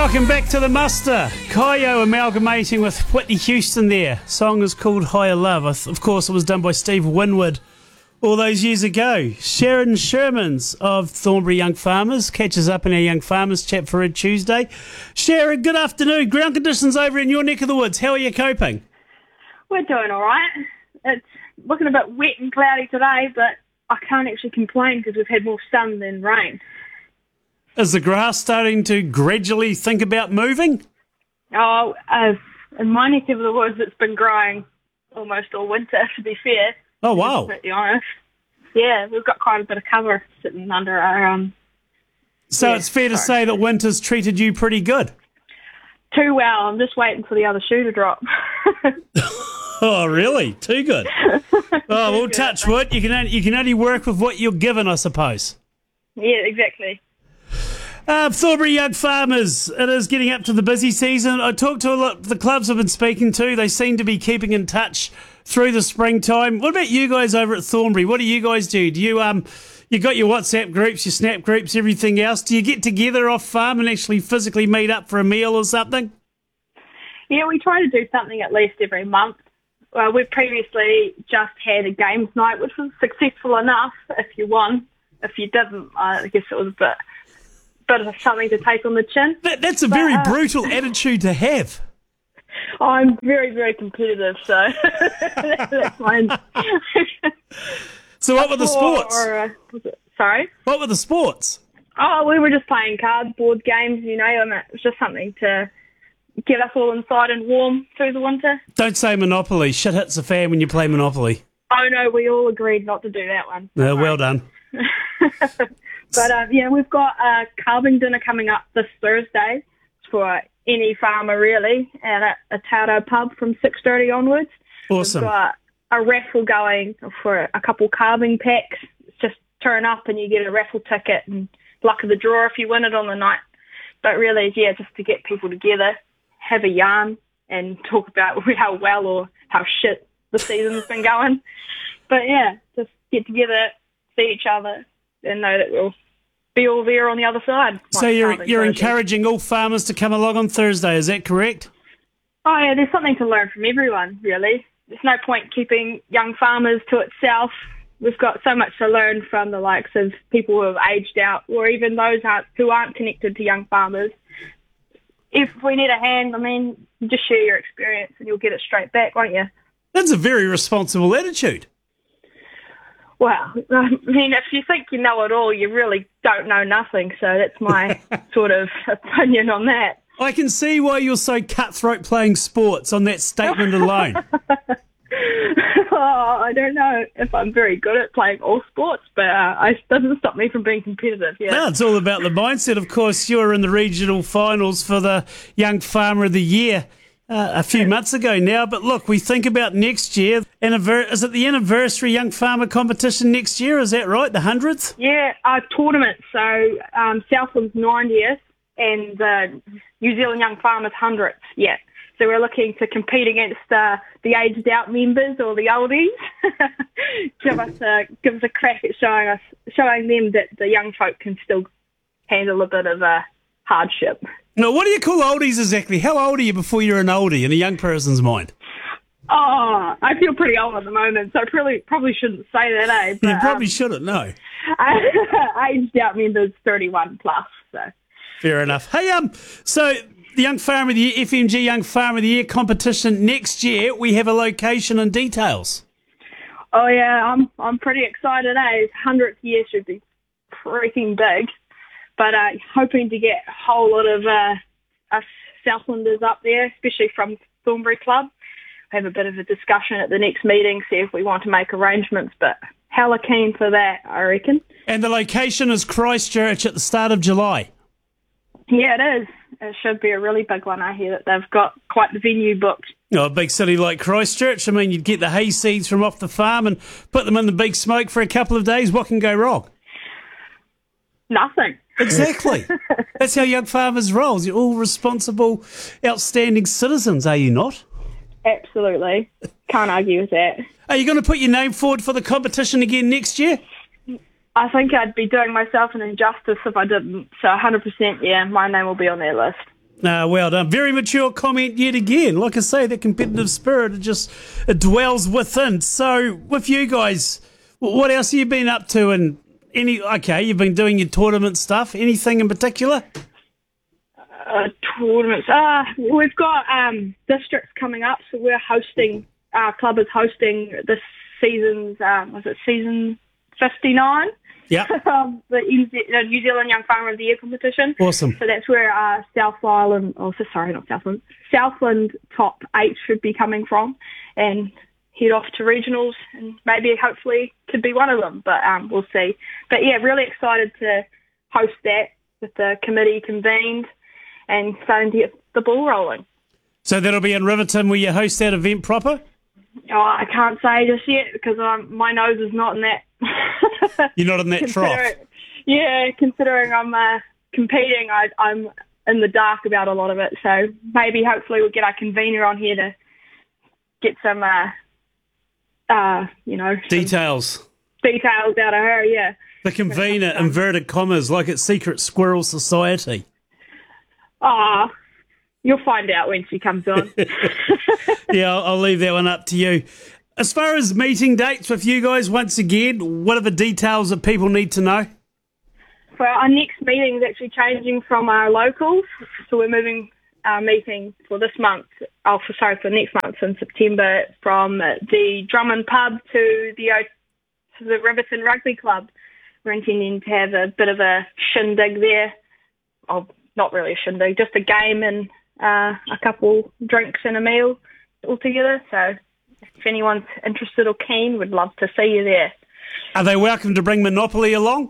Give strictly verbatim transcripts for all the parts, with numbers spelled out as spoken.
Welcome back to the muster. Kayo amalgamating with Whitney Houston there. Song is called Higher Love. Of course, it was done by Steve Winwood all those years ago. Sharon Shermans of Thornbury Young Farmers catches up in our Young Farmers chat for Red Tuesday. Sharon, good afternoon. Ground conditions over in your neck of the woods. How are you coping? We're doing all right. It's looking a bit wet and cloudy today, but I can't actually complain because we've had more sun than rain. Is the grass starting to gradually think about moving? Oh, uh, in my neck of the woods, it's been growing almost all winter, to be fair. Oh, wow. To be honest. Yeah, we've got quite a bit of cover sitting under our... um. So yeah, it's fair to sorry. say that winter's treated you pretty good? Too well. I'm just waiting for the other shoe to drop. Oh, really? Too good. Oh, well, touch wood. You can only, you can only work with what you're given, I suppose. Yeah, exactly. Uh, Thornbury Young Farmers, it is getting up to the busy season. I talked to a lot the clubs I've been speaking to. They seem to be keeping in touch through the springtime. What about you guys over at Thornbury? What do you guys do? Do you um, you got your WhatsApp groups, your Snap groups, everything else? Do you get together off farm and actually physically meet up for a meal or something? Yeah, we try to do something at least every month. Well, we've previously just had a games night, which was successful enough if you won. If you didn't, I guess it was a bit... bit of something to take on the chin. That, that's a but, very uh, brutal attitude to have. I'm very, very competitive, so that's mine. So what were the sports? Or, uh, was it, sorry? What were the sports? Oh, we were just playing cardboard games, you know, and it was just something to get us all inside and warm through the winter. Don't say Monopoly. Shit hits the fan when you play Monopoly. Oh, no, we all agreed not to do that one. No, well done. But, uh, yeah, we've got a carving dinner coming up this Thursday for any farmer, really, at a, a Tauro pub from six thirty onwards. Awesome. We've got a raffle going for a couple carving packs. It's just turn up and you get a raffle ticket and luck of the draw if you win it on the night. But really, yeah, just to get people together, have a yarn and talk about how well or how shit the season's been going. But, yeah, just get together, see each other, and know that we'll be all there on the other side. So you're you're encouraging all farmers to come along on Thursday, is that correct? Oh, yeah, there's something to learn from everyone, really. There's no point keeping young farmers to itself. We've got so much to learn from the likes of people who have aged out or even those aren't, who aren't connected to young farmers. If we need a hand, I mean, you just share your experience and you'll get it straight back, won't you? That's a very responsible attitude. Well, I mean, if you think you know it all, you really don't know nothing. So that's my sort of opinion on that. I can see why you're so cutthroat playing sports on that statement alone. Oh, I don't know if I'm very good at playing all sports, but uh, it doesn't stop me from being competitive. Yeah, No, it's all about the mindset. Of course, you were in the regional finals for the Young Farmer of the Year Uh, a few months ago now, but look, we think about next year. Anniver- is it the anniversary Young Farmer competition next year? Is that right? The hundredth? Yeah, uh, tournament. So um, Southland's ninetieth and uh, New Zealand Young Farmers hundredth. Yeah. So we're looking to compete against uh, the aged out members or the oldies. give us a give us a crack at showing us showing them that the young folk can still handle a bit of uh, hardship. No, what do you call oldies exactly? How old are you before you're an oldie in a young person's mind? Oh, I feel pretty old at the moment, so I probably probably shouldn't say that, eh? But, You probably um, shouldn't, no. aged out members thirty-one plus, so. Fair enough. Hey, um, so the Young Farmer of the Year, F M G Young Farmer of the Year competition next year, we have a location and details. Oh yeah, I'm I'm pretty excited, eh? hundredth year should be freaking big. But uh, hoping to get a whole lot of uh, us Southlanders up there, especially from Thornbury Club. Have a bit of a discussion at the next meeting, see if we want to make arrangements, but hella keen for that, I reckon. And the location is Christchurch at the start of July. Yeah, it is. It should be a really big one. I hear that they've got quite the venue booked. Oh, a big city like Christchurch. I mean, you'd get the hay seeds from off the farm and put them in the big smoke for a couple of days. What can go wrong? Nothing. Exactly. That's how Young Farmers rolls. You're all responsible, outstanding citizens, are you not? Absolutely. Can't argue with that. Are you going to put your name forward for the competition again next year? I think I'd be doing myself an injustice if I didn't. So one hundred percent, yeah, my name will be on that list. Uh, well done. Very mature comment yet again. Like I say, that competitive spirit, it just it dwells within. So with you guys, what else have you been up to? And any okay, you've been doing your tournament stuff. Anything in particular? Uh, tournaments. Uh, we've got um, districts coming up, so we're hosting. Our club is hosting this season's. Um, was it season fifty-nine? Yeah. um, the New Zealand Young Farmer of the Year competition. Awesome. So that's where uh, South Island, oh, sorry, not Southland, Southland top eight should be coming from, and head off to regionals, and maybe hopefully could be one of them, but um, we'll see. But yeah, really excited to host that with the committee convened and starting to get the ball rolling. So that'll be in Riverton where you host that event proper? Oh, I can't say just yet because um, my nose is not in that. You're not in that trough? Yeah, considering I'm uh, competing, I, I'm in the dark about a lot of it. So maybe, hopefully, we'll get our convener on here to get some, uh, uh, you know... Some details. Details out of her, yeah. The convener, inverted commas, like it's Secret Squirrel Society. Ah, oh, you'll find out when she comes on. Yeah, I'll, I'll leave that one up to you. As far as meeting dates with you guys, once again, what are the details that people need to know? For our next meeting is actually changing from our locals, so we're moving our meeting for this month, oh, for, sorry, for next month in September, from the Drummond Pub to the, to the Riverton Rugby Club. We're intending to have a bit of a shindig there. Oh, not really a shindig, just a game and uh, a couple drinks and a meal all together. So if anyone's interested or keen, we'd love to see you there. Are they welcome to bring Monopoly along?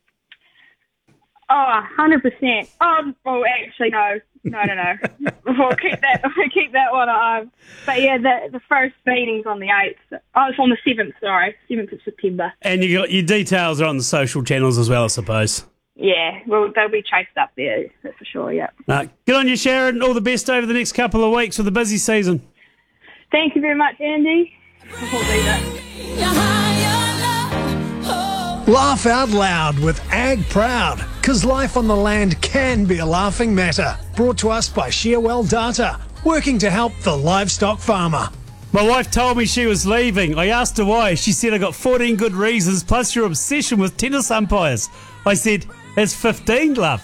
Oh, one hundred percent. Um, well, actually, no. No, no, no. We'll keep that, we'll keep that one on. But yeah, the, the first meeting's on the eighth. Oh, it's on the seventh, sorry. seventh of September. And you got your details are on the social channels as well, I suppose. Yeah, well, they'll be chased up there, that's for sure, yeah. Uh, good on you, Sharon. All the best over the next couple of weeks for the busy season. Thank you very much, Andy. I'll leave it. Laugh out loud with Ag Proud, because life on the land can be a laughing matter. Brought to us by Shearwell Data, working to help the livestock farmer. My wife told me she was leaving. I asked her why. She said, I got fourteen good reasons, plus your obsession with tennis umpires. I said, that's fifteen, love.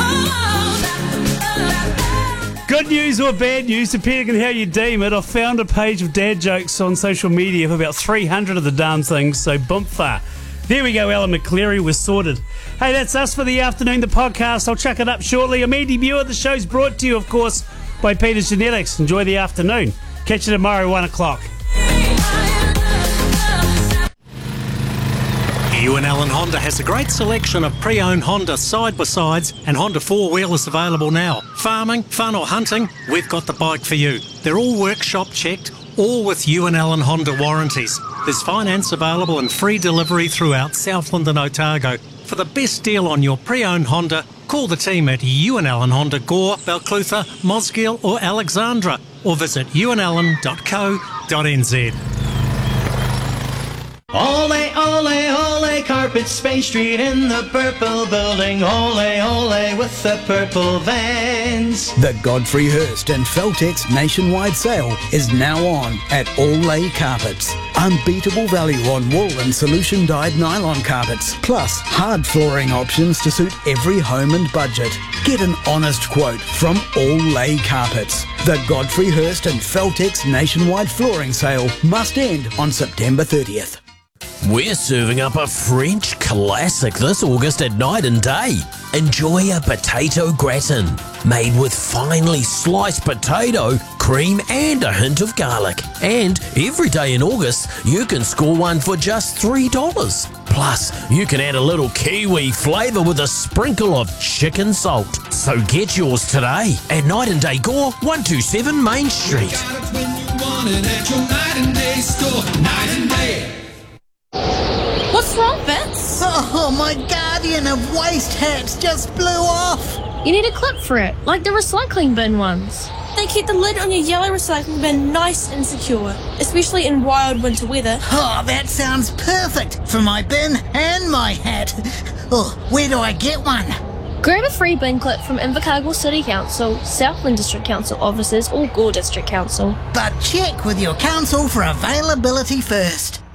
Good news or bad news, depending on how you deem it, I found a page of dad jokes on social media of about three hundred of the damn things, so bump far. There we go, Alan McCleary, we're sorted. Hey, that's us for the afternoon, the podcast. I'll chuck it up shortly. I'm Andy Muir. The show's brought to you, of course, by Peter's Genetics. Enjoy the afternoon. Catch you tomorrow, one o'clock. Ewan Allen Honda has a great selection of pre-owned Honda side-by-sides and Honda four-wheelers available now. Farming, fun or hunting, we've got the bike for you. They're all workshop checked, all with Ewan Allen Honda warranties. There's finance available and free delivery throughout Southland and Otago. For the best deal on your pre-owned Honda, call the team at Ewan Allen Honda Gore, Balclutha, Mosgiel or Alexandra, or visit ewan allen dot co dot n z. Ole, ole, ole, Carpets, Spain Street in the purple building. Ole, ole, with the purple vans. The Godfrey Hirst and Feltex nationwide sale is now on at Ole Carpets. Unbeatable value on wool and solution-dyed nylon carpets, plus hard flooring options to suit every home and budget. Get an honest quote from Ole Carpets. The Godfrey Hirst and Feltex nationwide flooring sale must end on September thirtieth. We're serving up a French classic this August at Night and Day. Enjoy a potato gratin made with finely sliced potato, cream and a hint of garlic. And every day in August, you can score one for just three dollars. Plus, you can add a little kiwi flavour with a sprinkle of chicken salt. So get yours today at Night and Day Gore, one twenty-seven Main Street. What's wrong, Vince? Oh, my Guardian of waste hats just blew off. You need a clip for it, like the recycling bin ones. They keep the lid on your yellow recycling bin nice and secure, especially in wild winter weather. Oh, that sounds perfect for my bin and my hat. Oh, where do I get one? Grab a free bin clip from Invercargill City Council, Southland District Council offices or Gore District Council. But check with your council for availability first.